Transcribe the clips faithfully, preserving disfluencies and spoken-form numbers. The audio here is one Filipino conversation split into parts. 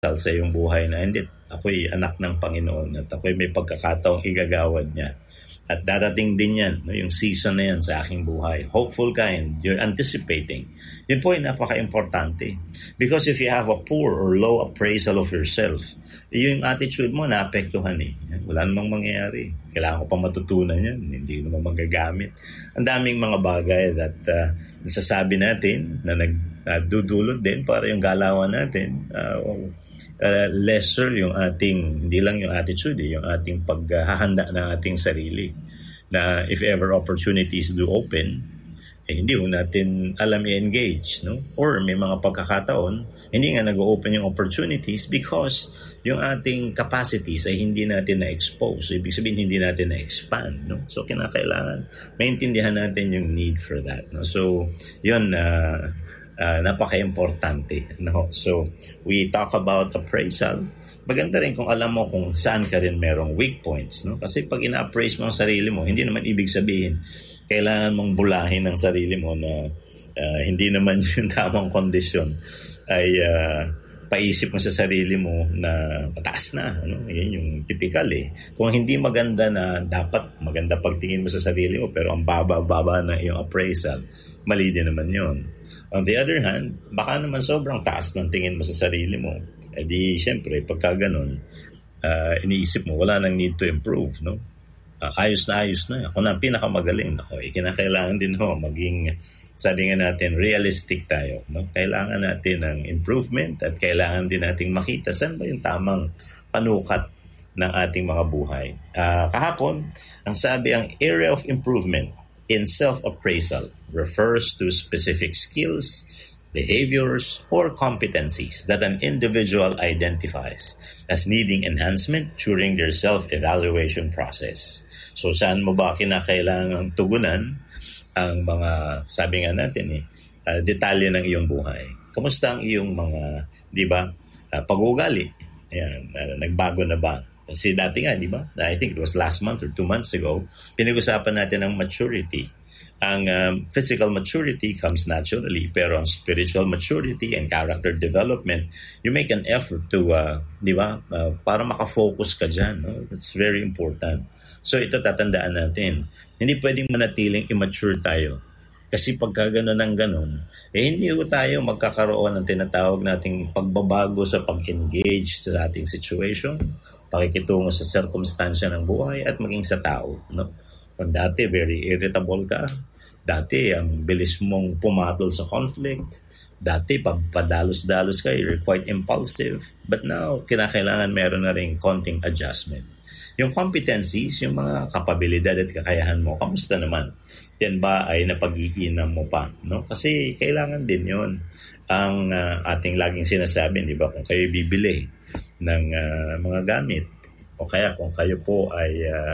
sa iyong buhay na hindi, ako'y anak ng Panginoon at ako'y may pagkakataong igagawad niya. At darating din yan, no, yung season na yan sa aking buhay. Hopeful ka and you're anticipating. Yun po ay napaka-importante. Because if you have a poor or low appraisal of yourself, yung attitude mo naapektuhan eh. Wala namang mangyayari. Kailangan ko pa matutunan yan. Hindi ko naman magagamit. Ang daming mga bagay that uh, nasasabi natin na nagdudulot uh, din para yung galawan natin uh, uh, lesser yung ating, hindi lang yung attitude, eh, yung ating paghahanda ng ating sarili. Na if ever opportunities do open, eh, hindi ho natin alam i-engage, no? Or may mga pagkakataon, hindi nga nag-open yung opportunities because yung ating capacities ay hindi natin na-expose. So, ibig sabihin, hindi natin na-expand, no? So, kinakailangan maintindihan natin yung need for that, no? So, yun, uh, uh, napaka-importante, no? So, we talk about appraisal. Maganda rin kung alam mo kung saan ka rin merong weak points, no? Kasi pag ina-appraise mo ang sarili mo, hindi naman ibig sabihin kailangan mong bulahin ang sarili mo na uh, hindi naman yung tamang kondisyon ay uh, paisip mo sa sarili mo na pataas na, ano? Yan yung typical eh. Kung hindi maganda na dapat maganda pagtingin mo sa sarili mo pero ang baba-baba na yung appraisal, mali din naman yun. On the other hand, baka naman sobrang taas ng tingin mo sa sarili mo. Eh di, syempre, pagka ganun, uh, iniisip mo, wala nang need to improve, no? Uh, ayos na ayos na. Ako na pinakamagaling. Ako, eh, kinakailangan din ho, maging, sabi nga natin, realistic tayo, no? Kailangan natin ng improvement at kailangan din nating makita saan ba yung tamang panukat ng ating mga buhay. Uh, kahapon, ang sabi, ang area of improvement in self-appraisal refers to specific skills, behaviors, or competencies that an individual identifies as needing enhancement during their self-evaluation process. So, saan mo ba kinakailangang tugunan ang mga, sabi nga natin eh, uh, detalye ng iyong buhay? Kamusta ang iyong mga, di ba, uh, pag-uugali? Ayan, uh, nagbago na ba? Kasi dati nga, di ba? I think it was last month or two months ago, pinag-usapan natin ang maturity. Ang um, physical maturity comes naturally, pero ang spiritual maturity and character development, you make an effort to, uh, di ba, uh, para makafocus ka dyan. No? That's very important. So ito tatandaan natin. Hindi pwedeng manatiling immature tayo. Kasi pagka gano'n ng gano'n, eh hindi ko tayo magkakaroon ng tinatawag nating pagbabago sa pag-engage sa ating situation, pakikitungo sa circumstansya ng buhay at maging sa tao. No? Kung dati very irritable ka, dati ang bilis mong pumatol sa conflict, dati padalos-dalos ka, you're quite impulsive, but now kinakailangan meron na rin konting adjustment. Yung competencies, yung mga kapabilidad at kakayahan mo, kamusta naman? Yan ba ay napag-iinam mo pa? No? Kasi kailangan din yon ang uh, ating laging sinasabi, di ba? Kung kayo bibili ng uh, mga gamit, o kaya kung kayo po ay uh,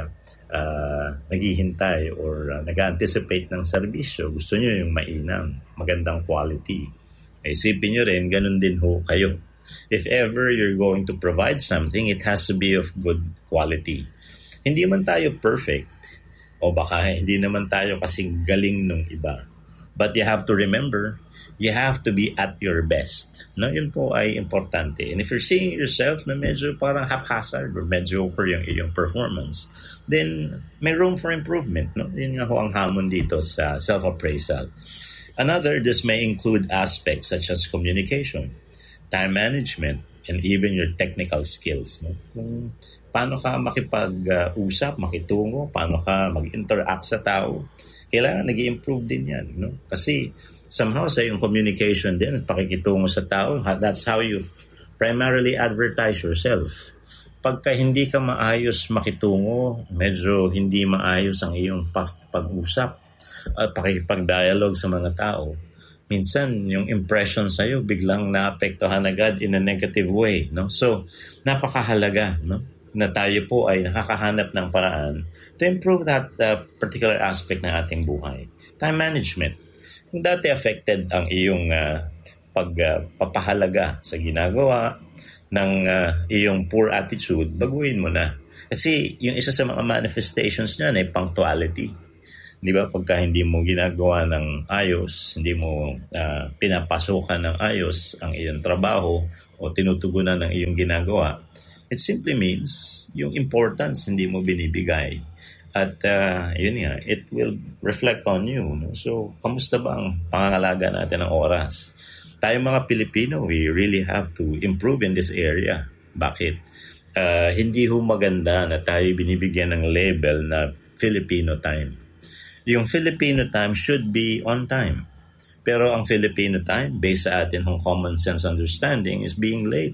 uh, naghihintay or uh, nag-anticipate ng serbisyo, gusto nyo yung mainam, magandang quality. Isipin nyo rin, ganun din ho kayo. If ever you're going to provide something, it has to be of good quality. Hindi man tayo perfect, o baka hindi naman tayo kasing galing nung iba. But you have to remember, you have to be at your best. No, yun po ay importante. And if you're seeing yourself na medyo parang haphazard or mediocre yung iyong performance, then may room for improvement. No? Yun nga ho ang hamon dito sa self-appraisal. Another, this may include aspects such as communication, time management, and even your technical skills. No? Kung paano ka makipag-usap, makitungo, paano ka mag-interact sa tao, kailangan nag-i-improve din yan. No? Kasi somehow sa yung communication din at pakikitungo sa tao, that's how you primarily advertise yourself. Pagka hindi ka maayos makitungo, medyo hindi maayos ang iyong pag-usap at pakikipag-dialogue sa mga tao, minsan yung impression sa'yo biglang naapektuhan agad in a negative way. No? So, napakahalaga, no? na tayo po ay nakakahanap ng paraan to improve that uh, particular aspect ng ating buhay. Time management. Kung dati affected ang iyong uh, pagpapahalaga uh, sa ginagawa ng uh, iyong poor attitude, baguhin mo na. Kasi yung isa sa mga manifestations niyan ay punctuality. Di ba? Pagka hindi mo ginagawa ng ayos, hindi mo uh, pinapasukan ng ayos ang iyong trabaho o tinutugunan ng iyong ginagawa, it simply means yung importance hindi mo binibigay. At uh, yun nga, it will reflect on you. No? So, kamusta ba ang pangangalaga natin ng oras? Tayo mga Pilipino, we really have to improve in this area. Bakit? Uh, hindi ho maganda na tayo binibigyan ng label na Filipino time. Yung Filipino time should be on time. Pero ang Filipino time, based sa atin ng common sense understanding, is being late.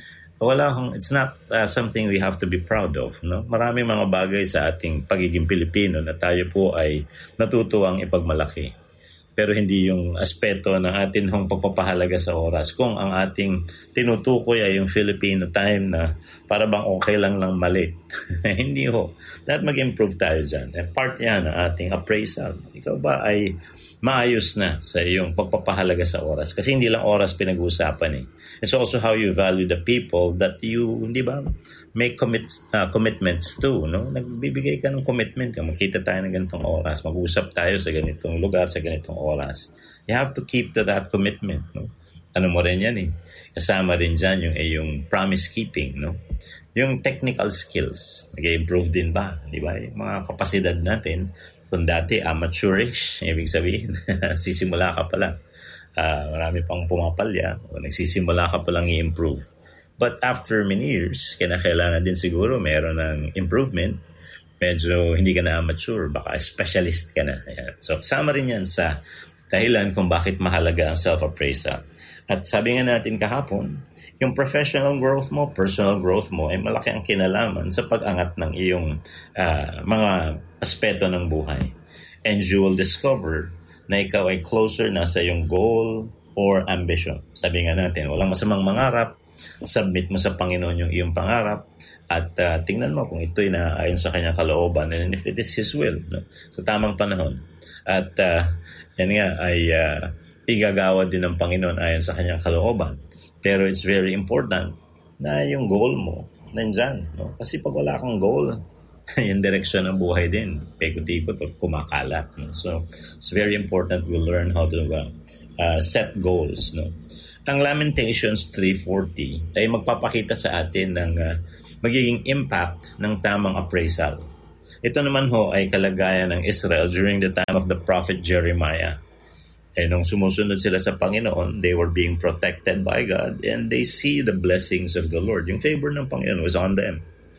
Wala hong, it's not uh, something we have to be proud of. No? Maraming mga bagay sa ating pagiging Pilipino na tayo po ay natutuwang ipagmalaki. Pero hindi yung aspeto ng atin hong pagpapahalaga sa oras. Kung ang ating tinutukoy ay yung Filipino time na para bang okay lang lang mali. Hindi ho. Dapat mag-improve tayo dyan. Eh, part yan ng ating appraisal. Ikaw ba ay maayos na sa iyong pagpapahalaga sa oras? Kasi hindi lang oras pinag-uusapan eh. It's also how you value the people that you, hindi ba, make commit, uh, commitments to. No? Nagbibigay ka ng commitment. Makita tayo ng ganitong oras. Mag-usap tayo sa ganitong lugar, sa ganitong oras. You have to keep to that commitment. No? Ano mo rin yan eh. Kasama rin dyan yung, eh, yung promise keeping. No? Yung technical skills. Nag-improve din ba? Di ba? Yung mga kapasidad natin, kung dati amateurish, ibig sabihin, sisimula ka pa lang. Uh, marami pang pumapalya o nagsisimula ka palang i-improve. But after many years, kinakailangan din siguro meron ng improvement. Medyo hindi ka na amateur, baka specialist ka na. Ayan. So kasama rin yan sa dahilan kung bakit mahalaga ang self-appraisal. At sabi nga natin kahapon, yung professional growth mo, personal growth mo, ay malaki ang kinalaman sa pag-angat ng iyong uh, mga aspeto ng buhay. And you will discover na ikaw ay closer na sa iyong goal or ambition. Sabi nga natin, walang masamang mangarap, submit mo sa Panginoon yung iyong pangarap, at uh, tingnan mo kung ito'y naayon sa kanyang kalooban, and if it is His will, no? Sa tamang panahon. At uh, yan nga ay uh, igagawa din ng Panginoon ayon sa kanyang kalooban. Pero it's very important na yung goal mo nandyan. No? Kasi pag wala kang goal, yung direksyon ng buhay din, pekot-ikot o kumakalat. No? So, it's very important we learn how to uh, uh, set goals. No? Ang Lamentations three forty ay magpapakita sa atin ng uh, magiging impact ng tamang appraisal. Ito naman ho ay kalagayan ng Israel during the time of the prophet Jeremiah. Eh, nung sumusunod sila sa Panginoon, they were being protected by God and they see the blessings of the Lord. Yung favor ng Panginoon was on them.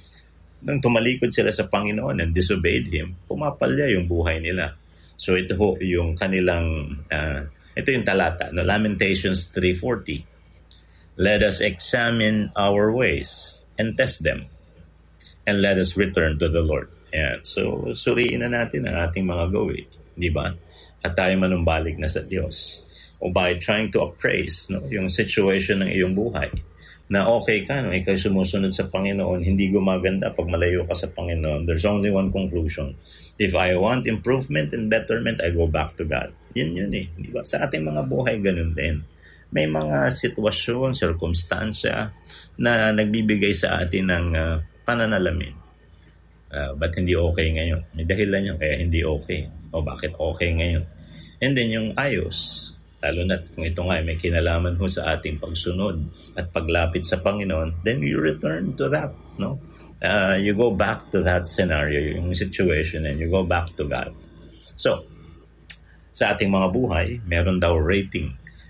Nung tumalikod sila sa Panginoon and disobeyed Him, pumapalya yung buhay nila. So ito ho yung kanilang, uh, ito yung talata, no? Lamentations three forty. Let us examine our ways and test them, and let us return to the Lord. Ayan. So suriin na natin ang ating mga gawin, di ba? At tayo manumbalik na sa Diyos. O by trying to appraise, no, yung situation ng iyong buhay. Na okay ka, no, ikaw sumusunod sa Panginoon, hindi gumaganda pag malayo ka sa Panginoon. There's only one conclusion. If I want improvement and betterment, I go back to God. Yun yun eh. Di ba? Sa ating mga buhay, ganun din. May mga sitwasyon, sirkumstansya na nagbibigay sa atin ng uh, pananalamin. Uh, ba't hindi okay ngayon? May dahilan yun, kaya hindi okay. O bakit okay ngayon? And then yung ayos, lalo na kung ito nga may kinalaman ho sa ating pagsunod at paglapit sa Panginoon, then you return to that, no? Uh, you go back to that scenario, yung situation, and you go back to God. So, sa ating mga buhay, meron daw rating.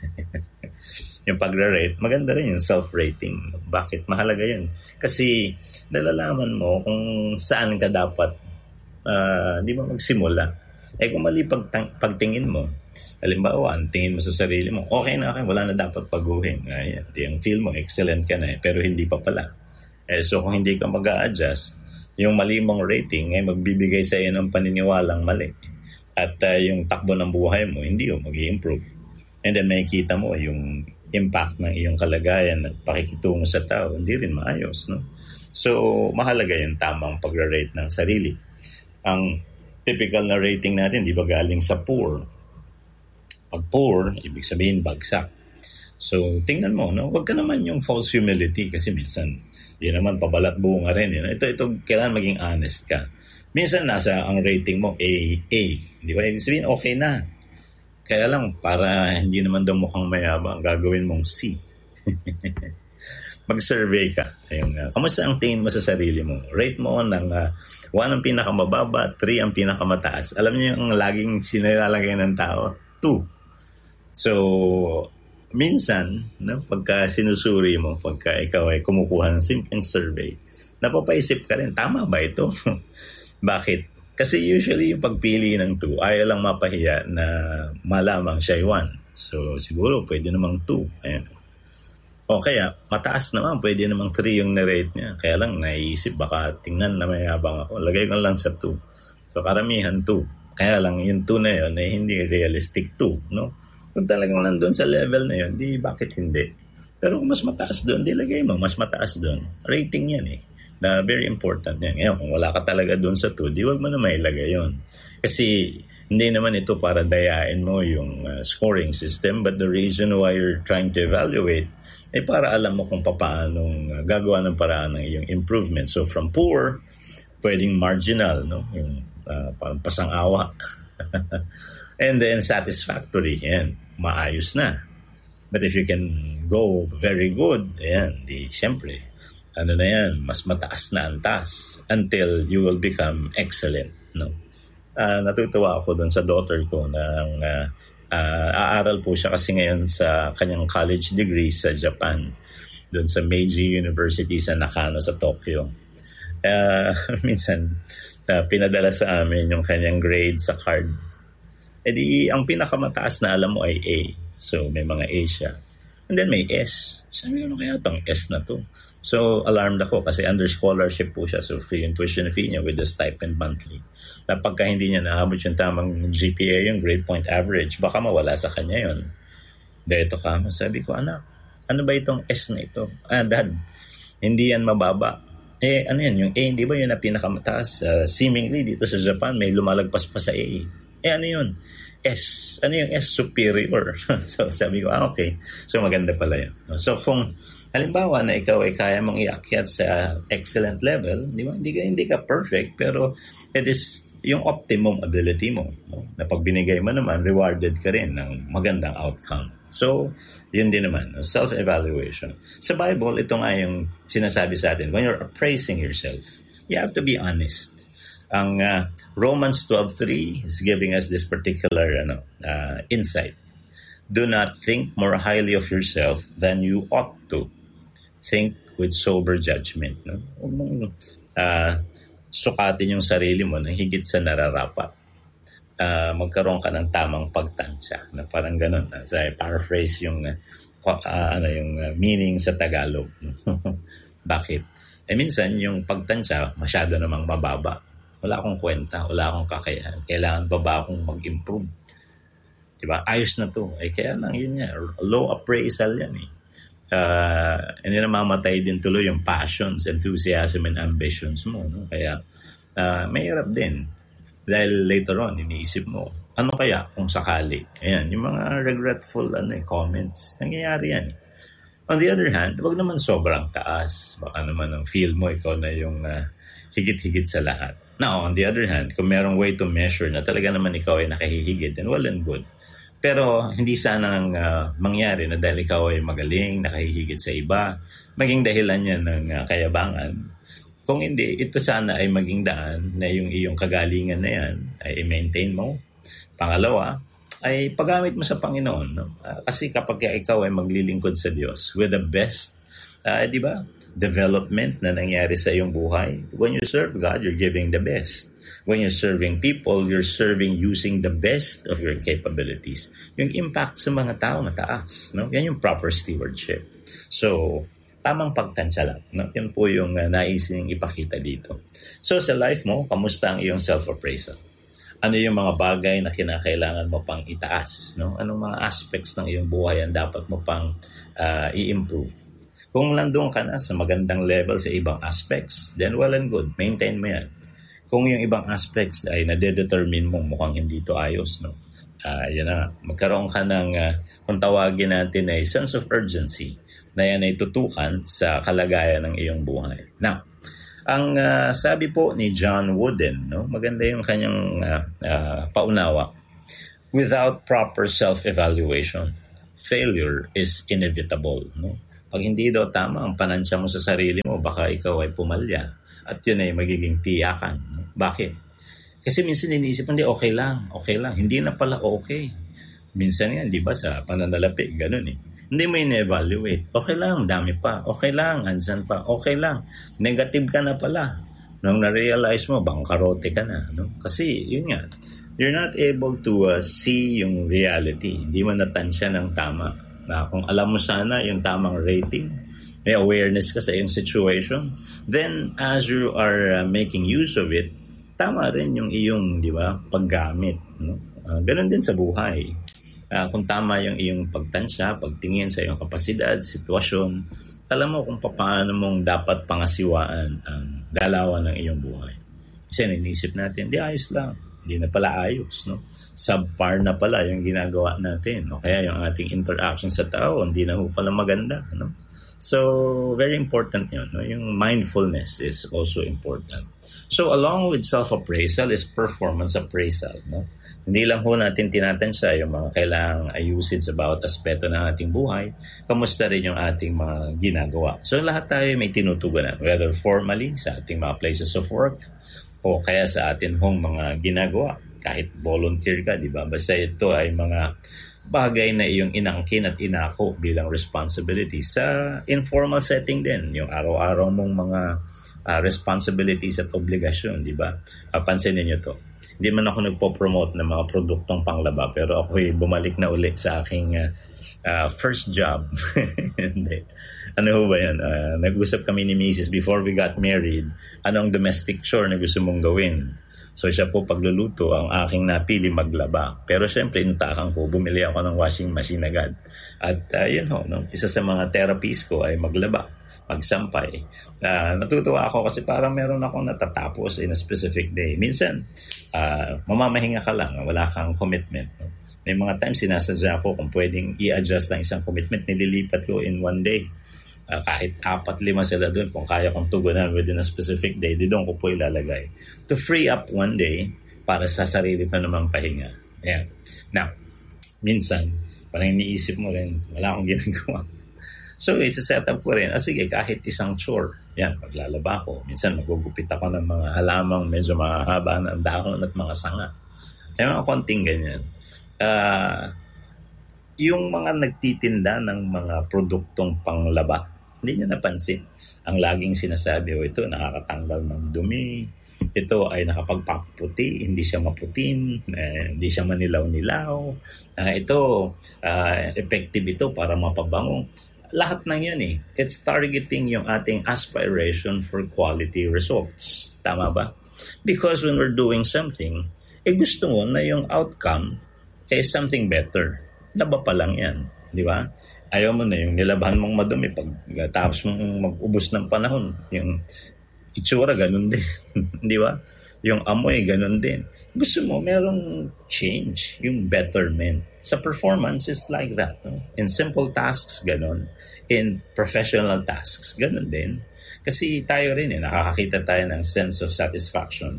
Yung pagre-rate, maganda rin yung self-rating. Bakit? Mahalaga yun. Kasi nalalaman mo kung saan ka dapat uh, di ba magsimula. Eh kung mali pagtang- pagtingin mo, halimbawa, ang tingin mo sa sarili mo, okay na okay, wala na dapat paguhin. Ayan, yung feel mo, excellent ka na eh, pero hindi pa pala. Eh, so kung hindi ka mag-a-adjust, yung mali mong rating ay magbibigay sa iyo ng paniniwalang mali. At uh, yung takbo ng buhay mo, hindi yung mag-i-improve. And then makikita mo yung impact ng iyong kalagayan at pakikitungo sa tao, hindi rin maayos. No? So, mahalaga yung tamang pag-rate ng sarili. Ang typical na rating natin, di ba galing sa poor? Pag poor, ibig sabihin bagsak. So, tingnan mo, no? Huwag ka naman yung false humility kasi minsan, yun naman, pabalat bunga rin. Yun. Ito, ito, kailangan maging honest ka. Minsan nasa ang rating mo A, A. Di ba? Ibig sabihin, okay na. Kaya lang, para hindi naman daw mukhang mayabang, gagawin mong C. Mag-survey ka. Ayun, uh, kamusta ang tingin mo sa sarili mo? Rate mo ng uh, one ang pinakamababa, three ang pinakamataas. Alam niyo yung laging sinilalagay ng tao? two. So, minsan, no, pagka sinusuri mo, pagka ikaw ay kumukuha ng simpleng survey, napapaisip ka rin, tama ba ito? Bakit? Kasi usually yung pagpili ng two, ayaw lang mapahiya na malamang siya ay one. So siguro pwede namang two. Ayan. O kaya mataas naman, pwede namang three yung na-rate niya. Kaya lang naiisip, baka tingnan na mayabang ako. Lagay ko lang sa two. So karamihan two. Kaya lang yung two na yun ay hindi realistic two. No? Kung talagang nandun sa level na yun, di bakit hindi? Pero kung mas mataas doon, di lagay mo, mas mataas doon. Rating yan eh. Na very important yan. Ngayon, kung wala ka talaga doon sa two, di wag mo na mailagay yun. Kasi hindi naman ito para dayain mo yung uh, scoring system, but the reason why you're trying to evaluate ay para alam mo kung paano uh, gagawa ng paraan ng iyong improvement. So from poor, pwedeng marginal, no? Yung uh, parang pasang-awa. And then satisfactory, yan, maayos na. But if you can go very good, yan, di syempre, ano na yan, mas mataas na antas until you will become excellent. No? Uh, natutuwa ako doon sa daughter ko na uh, uh, aaral po siya kasi ngayon sa kanyang college degree sa Japan, doon sa Meiji University sa Nakano sa Tokyo. Uh, minsan, uh, pinadala sa amin yung kanyang grade sa card. E di, ang pinakamataas na alam mo ay A. So, may mga A siya. And then may S. Sabi ko, ano kaya itong S na to? So, alarmed ako kasi under scholarship po siya. So, free yung tuition fee niya with the stipend monthly. Na pagka hindi niya naabot yung tamang G P A, yung grade point average, baka mawala sa kanya yun. Dito ka mo. Sabi ko, anak, ano ba itong S na ito? Ah, dad, hindi yan mababa. Eh, ano yan? Yung A, hindi ba yun na pinakamataas? Uh, seemingly, dito sa Japan, may lumalagpas pa sa A. Eh, ano yun? S. Ano yung S? Superior. So, sabi ko, ah, okay. So, maganda pala yun. So, kung halimbawa na ikaw ay kaya mong iakyat sa excellent level, di ba? Hindi ka, hindi ka perfect, pero it is yung optimum ability mo. No? Na pag binigay mo naman, rewarded ka rin ng magandang outcome. So, yun din naman, self-evaluation. Sa Bible, ito nga yung sinasabi sa atin, when you're appraising yourself, you have to be honest. Ang uh, Romans twelve three is giving us this particular ano, uh, insight. Do not think more highly of yourself than you ought to. Think with sober judgment. No? Uh, sukatin yung sarili mo na higit sa nararapat. Uh, magkaroon ka ng tamang pagtansya. Na parang ganun. As I paraphrase yung, uh, uh, ano, yung uh, meaning sa Tagalog. Bakit? Eh minsan yung pagtansya masyado namang mababa. Wala akong kwenta, wala akong kakayahan. Kailangan pa ba akong mag-improve? Diba? Ayos na to. Eh kaya lang yun nga, low appraisal yan eh. Uh, hindi na mamatay din tuloy yung passions, enthusiasm, and ambitions mo. No? Kaya uh, mahirap din. Dahil later on, iniisip mo, ano kaya kung sakali? Ayan, yung mga regretful ano, eh, comments, nangyayari yan eh. On the other hand, wag naman sobrang taas. Baka naman ang feel mo, ikaw na yung uh, higit-higit sa lahat. Now, on the other hand, kung merong way to measure na talaga naman ikaw ay nakahihigit, then well and good. Pero hindi sanang uh, mangyari na dahil ikaw ay magaling, nakahihigit sa iba, maging dahilan yan ng uh, kayabangan. Kung hindi, ito sana ay maging daan na yung iyong kagalingan na yan ay i-maintain mo. Pangalawa, ay paggamit mo sa Panginoon. No? Uh, kasi kapag ikaw ay maglilingkod sa Diyos with the best, uh, di ba? Development na nangyari sa iyong buhay. When you serve God, you're giving the best. When you're serving people, you're serving using the best of your capabilities. Yung impact sa mga tao mataas. No? Yan yung proper stewardship. So, tamang pagtansya lang. No? Yan po yung uh, naisin ipakita dito. So, sa life mo, kamusta ang iyong self-appraisal? Ano yung mga bagay na kinakailangan mo pang itaas? No? Anong mga aspects ng iyong buhay ang dapat mo pang uh, i-improve? Kung nandun ka na sa magandang level sa ibang aspects, then well and good, maintain mo yan. Kung yung ibang aspects ay nade-determine mong mukhang hindi to ayos, no? Uh, yan na, magkaroon ka ng, uh, kung tawagin natin ay sense of urgency, na yan ay tutukan sa kalagayan ng iyong buhay. Now, Ang uh, sabi po ni John Wooden, no, maganda yung kanyang uh, uh, paunawa. Without proper self-evaluation, failure is inevitable. No? Pag hindi daw tama ang panansya mo sa sarili mo, baka ikaw ay pumalya. At yun ay magiging tiyakan. No? Bakit? Kasi minsan iniisip, hindi, okay lang, okay lang. Hindi na pala okay. Minsan yan, di ba, sa pananalapi, ganun eh. Hindi mo in-evaluate. Okay lang, dami pa. Okay lang, andyan pa. Okay lang. Negative ka na pala. Nung na-realize mo, bangkarote ka na. No? Kasi, yun nga, you're not able to uh, see yung reality. Hindi mo natansya ng tama. Na kung alam mo sana yung tamang rating, may awareness ka sa iyong situation, then as you are uh, making use of it, tama rin yung iyong, di ba, paggamit. No? Uh, ganun din sa buhay. Uh, kung tama yung iyong pagtansya, pagtingin sa iyong kapasidad, sitwasyon, alam mo kung paano mong dapat pangasiwaan ang galawan ng iyong buhay. Kasi ninisip natin, di ayos lang. Hindi na pala ayos. No? Subpar na pala yung ginagawa natin. O kaya yung ating interaction sa tao, hindi na ho pala maganda. No? So, very important yun. No? Yung mindfulness is also important. So, along with self-appraisal is performance appraisal. No? Hindi lang ho natin tinatansya yung mga kailangang ayusin sa bawat aspeto ng ating buhay. Kamusta rin yung ating mga ginagawa. So lahat tayo may tinutugunan, whether formally sa ating mga places of work o kaya sa atin hong mga ginagawa. Kahit volunteer ka, di ba? Basta ito ay mga bagay na iyong inangkin at inako bilang responsibility sa informal setting din. Yung araw-araw mong mga uh, responsibilities at obligasyon, di ba? Uh, pansinin nyo to. Hindi man ako nagpo-promote ng mga produktong panglaba, pero ako'y bumalik na uli sa aking uh, uh, first job. Hindi. Ano ho ba yan? Uh, nag-usap kami ni Missus before we got married. Anong domestic chore na gusto mong gawin? So siya po pagluluto, ang aking napili maglaba. Pero syempre, inutakan ko, bumili ako ng washing machine agad. At uh, yun ho, no? Isa sa mga therapies ko ay maglaba, magsampay. Uh, natutuwa ako kasi parang meron akong natatapos in a specific day. Minsan, uh, mamamahinga ka lang, wala kang commitment. No? May mga times sinasadya ko kung pwedeng i-adjust ang isang commitment, nililipat ko in one day. Uh, kahit apat, lima sila doon, kung kaya kong tugunan within a specific day, di doon ko po ilalagay. To free up one day para sa sarili ko namang pahinga. Yeah. Now, minsan, parang iniisip mo rin, wala akong ginagawa. So, isa-set up ko rin, ah, sige, kahit isang chore, yan, maglalaba ko. Minsan, magugupit ako ng mga halamang medyo mahaba ng dahon at mga sanga. May mga konting ganyan. Uh, yung mga nagtitinda ng mga produktong panglaba, hindi niya napansin. Ang laging sinasabi, oh, ito nakakatanggal ng dumi, ito ay nakapagpaputi, hindi siya maputin, eh, hindi siya manilaw-nilaw, uh, ito, uh, effective ito para mapabango. Lahat ng yun eh. It's targeting yung ating aspiration for quality results. Tama ba? Because when we're doing something, eh gusto mo na yung outcome eh something better. Laba pa lang yan. Di ba? Ayaw mo na yung nilabahan mong madumi pag tapos mong mag-ubos ng panahon. Yung itsura, ganun din. Di ba? Yung amoy, ganun din. Gusto mo, merong change, yung betterment. Sa performance, it's like that. No? In simple tasks, ganun. In professional tasks, ganun din. Kasi tayo rin, eh, nakakakita tayo ng sense of satisfaction.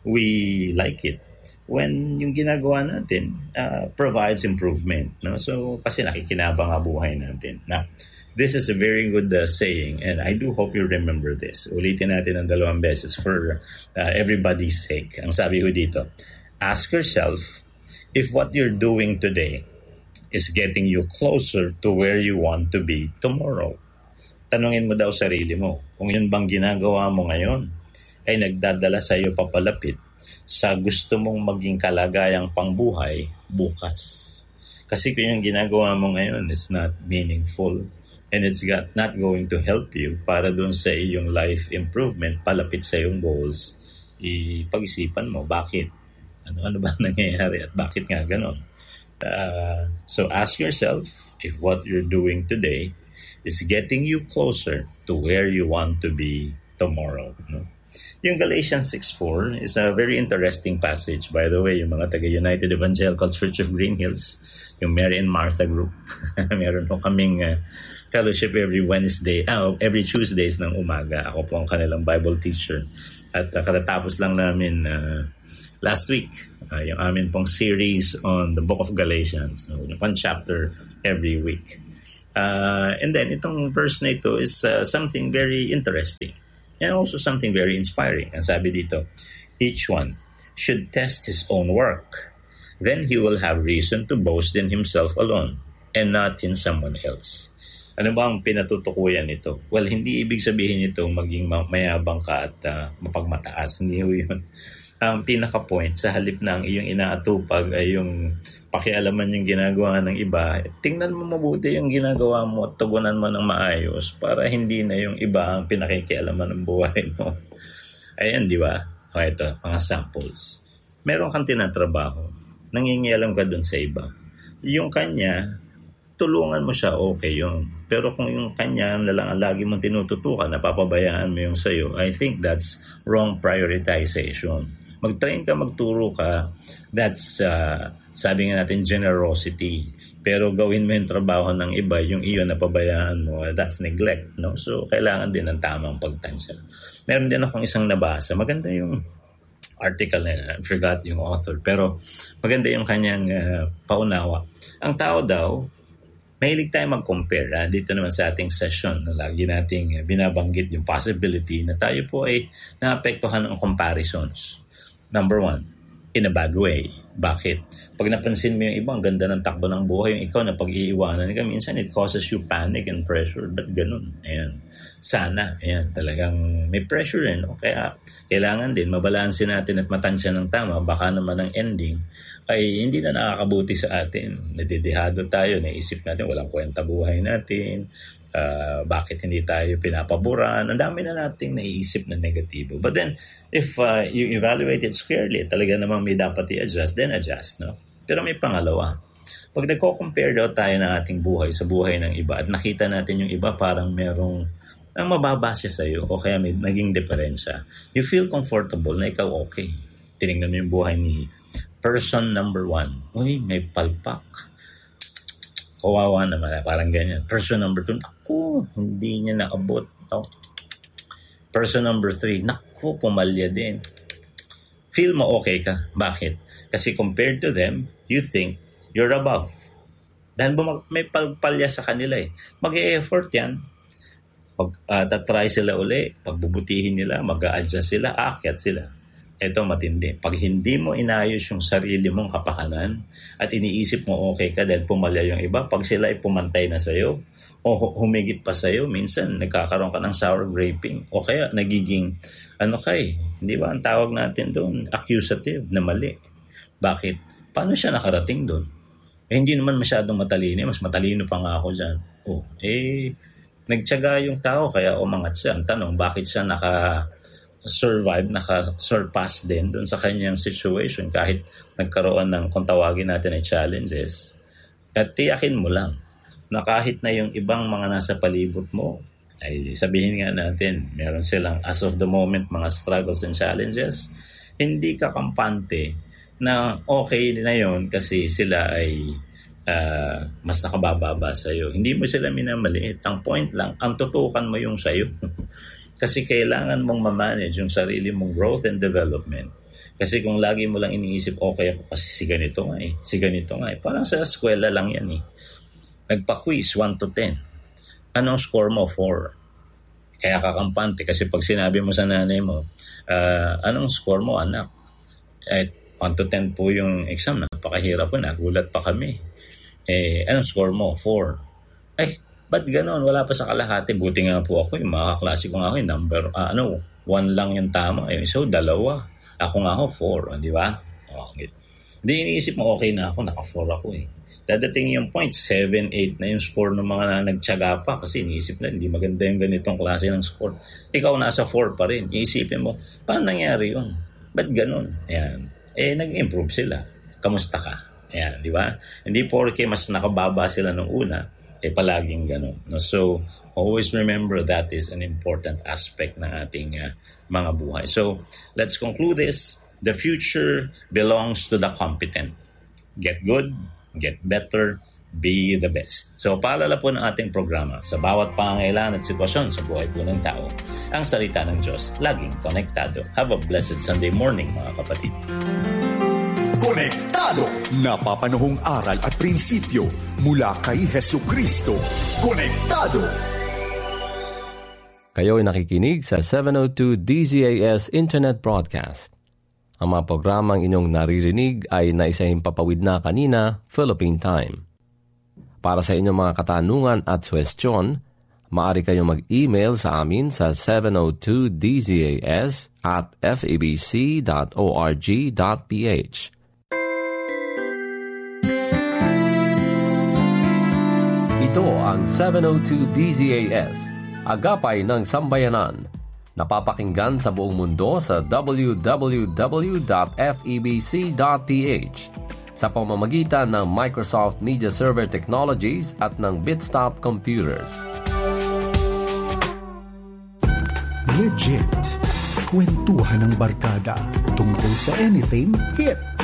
We like it when yung ginagawa natin uh, provides improvement. No? So, kasi nakikinabang ang buhay natin. Now, this is a very good uh, saying, and I do hope you remember this. Ulitin natin ang dalawang beses for uh, everybody's sake. Ang sabi ko dito, ask yourself if what you're doing today is getting you closer to where you want to be tomorrow. Tanungin mo daw sarili mo, kung yun bang ginagawa mo ngayon ay nagdadala sa iyo papalapit sa gusto mong maging kalagayang pangbuhay bukas. Kasi kung yung ginagawa mo ngayon is not meaningful, and it's got not going to help you para doon sa iyong life improvement, palapit sa iyong goals, ipag-isipan mo, bakit? Ano, ano ba nangyayari at bakit nga ganon? Uh, so ask yourself if what you're doing today is getting you closer to where you want to be tomorrow. No? Yung Galatians six four is a very interesting passage. By the way, yung mga taga-United Evangelical Church of Green Hills, yung Mary and Martha group, meron po kaming uh, fellowship every Wednesday, ah, every Tuesdays ng umaga. Ako po ang kanilang Bible teacher. At uh, katatapos lang namin uh, last week, uh, yung amin pong series on the book of Galatians. So, one chapter every week. Uh, and then, itong verse na ito is uh, something very interesting. And also something very inspiring. Ang sabi dito, each one should test his own work. Then he will have reason to boast in himself alone and not in someone else. Ano ba ang pinatutukuyan nito? Well, hindi ibig sabihin nito maging mayabang ka at uh, mapagmataas. Hindi yun. Ang pinaka-point sa halip na ang iyong inaatupag ay yung pakialaman yung ginagawa ng iba, tingnan mo mabuti yung ginagawa mo at tugunan mo ng maayos para hindi na yung iba ang pinakikialaman ng buhay mo. Ayan, di ba? O ito, mga samples. Meron kang tinatrabaho, nangingialam ka dun sa iba. Yung kanya, tulungan mo siya, okay yun. Pero kung yung kanya na lang ang lagi mong tinututukan, napapabayaan mo yung sayo, I think that's wrong prioritization. Mag-train ka, magturo ka, that's, uh, sabi nga natin, generosity. Pero gawin mo yung trabaho ng iba, yung iyo na pabayaan mo, that's neglect, no? So, kailangan din ng tamang pagtansya. Meron din akong isang nabasa. Maganda yung article na, I forgot yung author, pero maganda yung kanyang uh, paunawa. Ang tao daw, mahilig tayo mag-compare. Ha? Dito naman sa ating session, lagi nating binabanggit yung possibility na tayo po ay naapektuhan ng comparisons. Number one, in a bad way. Bakit? Pag napansin mo yung iba, ang ganda ng takbo ng buhay, yung ikaw na pag-iiwanan ka, minsan it causes you panic and pressure. Ba't ganun? Ayan. Sana. Ayan. Talagang may pressure rin. O kaya, kailangan din, mabalansin natin at matansya ng tama. Baka naman ang ending ay hindi na nakakabuti sa atin. Nadidihado tayo, naisip natin, walang kwenta buhay natin. Uh, bakit hindi tayo pinapaboran? Ang dami na nating naiisip na negatibo. But then, if uh, you evaluate it squarely, talaga namang may dapat i-adjust, then adjust, no? Pero may pangalawa. Pag nagko-compare daw tayo ng ating buhay sa buhay ng iba at nakita natin yung iba parang merong ang mababase sa'yo o kaya may naging diferensya, you feel comfortable na ikaw okay. Tinignan mo yung buhay ni person number one. Uy, may palpak. Kawawa naman, parang ganyan. Person number two, naku, hindi niya naabot. Oh. Person number three, naku, pumalya din. Feel mo okay ka. Bakit? Kasi compared to them, you think you're above. Dahil bumag- may palpalya sa kanila eh. Mag-e-effort yan. Pag uh, tatry sila uli, pagbubutihin nila, mag-a-adjust sila, aakyat sila. Ito matindi. Pag hindi mo inayos yung sarili mong kapakanan at iniisip mo okay ka dahil pumalya yung iba, pag sila ay pumantay na sa'yo o humigit pa sa'yo, minsan nagkakaroon ka ng sour graping o kaya nagiging ano kay, hindi ba ang tawag natin doon? Accusative na mali. Bakit? Paano siya nakarating doon? Eh, hindi naman masyadong matalino. Mas matalino pa nga ako dyan. Oh, eh, nagtiyaga yung tao kaya umangat siya. Ang tanong, bakit siya naka survive, naka-surpass din doon sa kanyang situation kahit nagkaroon ng, kung tawagin natin ay challenges. At tiyakin mo lang na kahit na yung ibang mga nasa palibot mo, ay sabihin nga natin, meron silang as of the moment mga struggles and challenges, hindi ka kampante na okay na yon kasi sila ay uh, mas nakabababa sa'yo. Hindi mo sila minamaliit. Ang point lang, ang tutukan mo yung sa'yo. Kasi kailangan mong ma-manage yung sarili mong growth and development. Kasi kung lagi mo lang iniisip, okay ako kasi si ganito nga eh, si ganito nga eh. Parang sa eskwela lang yan eh. Nagpa-quiz, one to ten. Anong score mo? four. Kaya kakampante kasi pag sinabi mo sa nanay mo, uh, anong score mo anak? Eh, one to ten po yung exam, napakahirap po, nagulat pa kami. Eh, anong score mo? four. Ay, ba't ganon? Wala pa sa kalahati. Buti nga po ako, yung mga kaklase ko nga ako, yung number, uh, ano, one lang yung tama. Eh, so, dalawa. Ako nga ako, four. Di ba? Okay. Hindi iniisip mo, okay na ako, naka-four ako eh. Dadating yung point, seven, eight na yung score ng mga na nagtsaga pa kasi iniisip na, hindi maganda yung ganitong klase ng score. Ikaw nasa four pa rin. Iisipin mo, paano nangyari yun? Ba't ganon? Ayan. Eh, nag-improve sila. Kamusta ka? Ayan, di ba? Hindi porke mas nakababa sila nung una, eh palaging ganun. No? So, always remember that is an important aspect ng ating uh, mga buhay. So, let's conclude this. The future belongs to the competent. Get good, get better, be the best. So, paalala po ng ating programa, sa bawat pangangailangan at sitwasyon sa buhay po ng tao, ang salita ng Diyos laging konektado. Have a blessed Sunday morning, mga kapatid. Konektado! Napapanahong aral at prinsipyo mula kay Hesukristo. Konektado! Kayo ay nakikinig sa seven oh two D Z A S Internet Broadcast. Ang mga programang inyong naririnig ay naisahimpapawid na kanina, Philippine Time. Para sa inyong mga katanungan at suwestyon, maaari kayong mag-email sa amin sa seven oh two D Z A S at f a b c dot org dot p h. Ito ang seven oh two D Z A S, agapay ng sambayanan. Napapakinggan sa buong mundo sa w w w dot f e b c dot p h sa pamamagitan ng Microsoft Media Server Technologies at ng Bitstop Computers. Legit. Kwentuhan ng barkada tungkol sa anything hit.